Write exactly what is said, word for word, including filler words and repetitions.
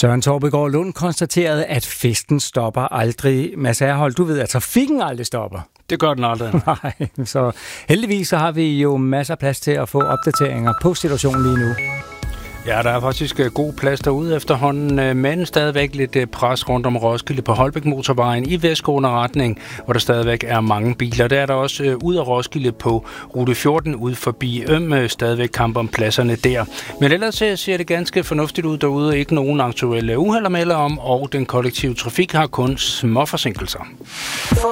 Søren Torbegaard Lund konstaterede, at festen stopper aldrig. Mads Erhold, du ved, at trafikken aldrig stopper. Det gør den aldrig. Nej, så heldigvis så har vi jo masser af plads til at få opdateringer på situationen lige nu. Ja, der er faktisk god plads derude efterhånden, men stadigvæk lidt pres rundt om Roskilde på Holbæk Motorvejen i vestgående retning, hvor der stadigvæk er mange biler. Der er der også ud af Roskilde på rute fjorten ud forbi Øm, stadigvæk kamp om pladserne der. Men ellers ser det ganske fornuftigt ud derude, ikke nogen aktuelle uheld at melde om, og den kollektive trafik har kun små forsinkelser.